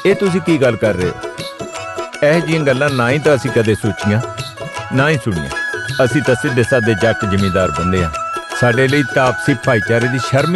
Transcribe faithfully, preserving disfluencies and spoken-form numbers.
ਇਹ ਤੁਸੀਂ ਕੀ ਗੱਲ ਕਰ ਰਹੇ ਹੋ? ਇਹ ਜਿਹੀਆਂ ਗੱਲਾਂ ਨਾ ਹੀ ਤਾਂ ਅਸੀਂ ਕਦੇ ਸੋਚੀਆਂ, ਨਾ ਹੀ ਸੁਣੀਆਂ। ਅਸੀਂ ਤਾਂ ਸਿੱਧੇ ਸਾਦੇ ਜੱਟ ਜ਼ਿਮੀਂਦਾਰ ਬੰਦੇ ਹਾਂ। ਸਾਡੇ ਲਈ ਤਾਂ ਆਪਸੀ ਭਾਈਚਾਰੇ ਦੀ ਸ਼ਰਮ